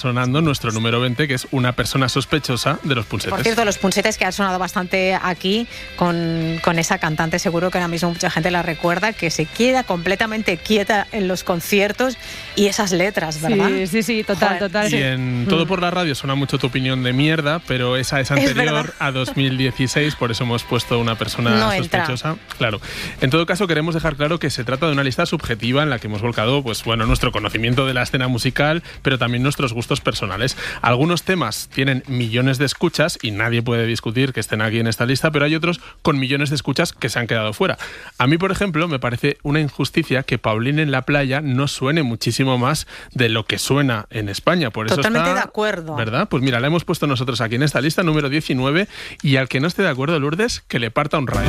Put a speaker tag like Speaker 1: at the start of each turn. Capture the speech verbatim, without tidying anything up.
Speaker 1: sonando nuestro número veinte, que es una persona sospechosa de los Punsetes.
Speaker 2: Por cierto, los Punsetes que han sonado bastante aquí con, con esa cantante, seguro que ahora mismo mucha gente la recuerda, que se queda completamente quieta en los conciertos y esas letras, ¿verdad?
Speaker 3: Sí, sí, sí, total,
Speaker 2: Joder.
Speaker 3: total.
Speaker 1: Y en Todo por la Radio suena mucho tu opinión de mierda, pero esa es anterior
Speaker 2: Es
Speaker 1: a dos mil dieciséis, por eso hemos puesto una persona
Speaker 2: No entra.
Speaker 1: sospechosa. Claro. En todo caso, queremos dejar claro que se trata de una lista subjetiva en la que hemos volcado, pues bueno, nuestro conocimiento de la escena musical, pero también nuestros gustos personales. Algunos temas tienen millones de escuchas y nadie puede discutir que estén aquí en esta lista, pero hay otros con millones de escuchas que se han quedado fuera. A mí, por ejemplo, me parece una injusticia que Paulín en la playa no suene muchísimo más de lo que suena en España. Por eso
Speaker 2: Totalmente
Speaker 1: está,
Speaker 2: de acuerdo.
Speaker 1: ¿verdad? Pues mira, la hemos puesto nosotros aquí en esta lista, número diecinueve, y al que no esté de acuerdo, Lourdes, que le parta un rayo.